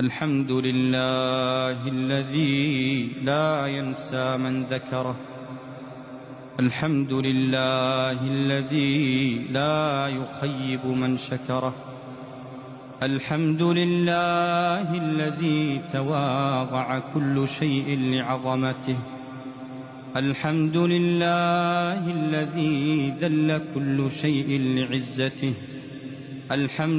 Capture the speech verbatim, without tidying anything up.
الحمد لله الذي لا ينسى من ذكره. الحمد لله الذي لا يخيب من شكره. الحمد لله الذي تواضع كل شيء لعظمته. الحمد لله الذي ذل كل شيء لعزته. الحمد